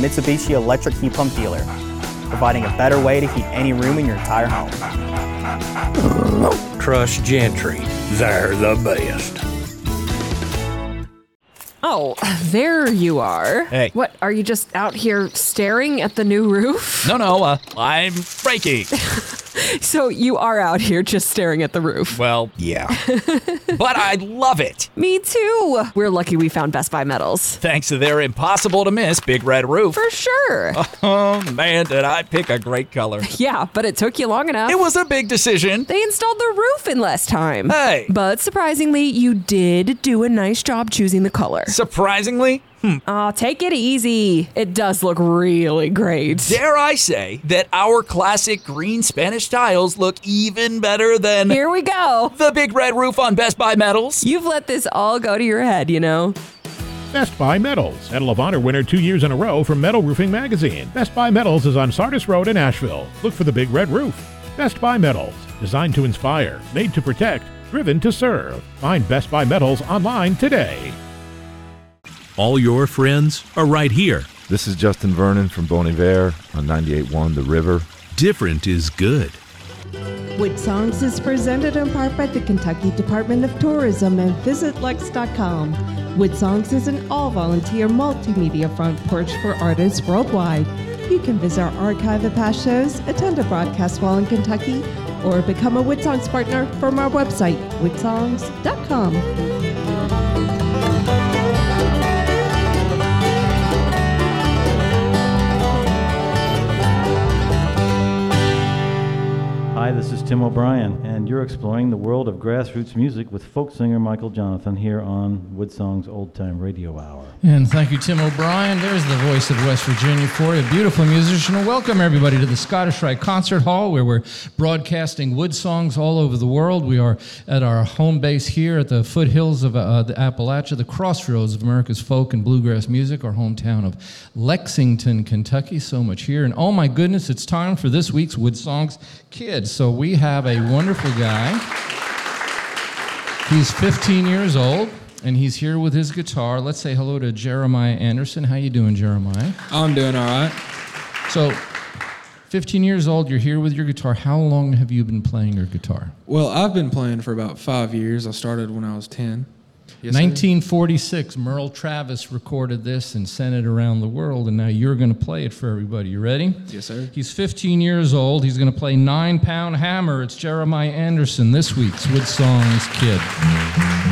Mitsubishi electric heat pump dealer, providing a better way to heat any room in your entire home. Trust Gentry. They're the best. Oh, there you are. Hey. What, are you just out here staring at the new roof? No, I'm breaking. So you are out here just staring at the roof. Well, yeah. But I love it. Me too. We're lucky we found Best Buy Metals. Thanks to their impossible to miss Big Red Roof. For sure. Oh, man, did I pick a great color. Yeah, but it took you long enough. It was a big decision. They installed the roof in less time. Hey. But surprisingly, you did do a nice job choosing the color. Surprisingly, Aw, take it easy. It does look really great. dare I say that our classic green Spanish tiles look even better than Here we go. the Big Red Roof on Best Buy Metals. You've let this all go to your head, you know? Best Buy Metals, Medal of Honor winner 2 years in a row from Metal Roofing Magazine. Best Buy Metals is on Sardis Road in Asheville. Look for the Big Red Roof. Best Buy Metals, designed to inspire, made to protect, driven to serve. Find Best Buy Metals online today. All your friends are right here. This is Justin Vernon from Bon Iver on 98.1 The River. Different is good. Wood Songs is presented in part by the Kentucky Department of Tourism and VisitLex.com. Wood Songs is an all-volunteer multimedia front porch for artists worldwide. You can visit our archive of past shows, attend a broadcast while in Kentucky, or become a Wood Songs partner from our website, woodsongs.com. Hi, this is Tim O'Brien, and you're exploring the world of grassroots music with folk singer Michael Jonathan here on Wood Song's Old Time Radio Hour. And thank you, Tim O'Brien. There's the voice of West Virginia for you, beautiful musician. And welcome, everybody, to the Scottish Rite Concert Hall, where we're broadcasting Wood Songs all over the world. We are at our home base here at the foothills of the Appalachia, the crossroads of America's folk and bluegrass music, our hometown of Lexington, Kentucky. So much here. And oh my goodness, it's time for this week's Wood Songs Kids. So we have a wonderful guy. He's 15 years old, and he's here with his guitar. Let's say hello to Jeremiah Anderson. How you doing, Jeremiah? I'm doing all right. So, 15 years old, you're here with your guitar. How long have you been playing your guitar? Well, I've been playing for about 5 years. I started when I was 10. Yes, 1946, Merle Travis recorded this and sent it around the world, and now you're going to play it for everybody. You ready? Yes, sir. He's 15 years old. He's going to play 9-Pound Hammer. It's Jeremiah Anderson, this week's Wood Songs Kid.